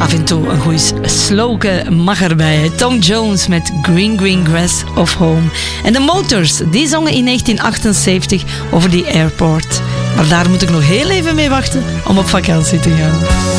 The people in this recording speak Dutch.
af en toe een goeie sloken mag erbij. Hè? Tom Jones met Green Green Grass of Home. En de Motors, die zongen in 1978 over die airport. Maar daar moet ik nog heel even mee wachten om op vakantie te gaan.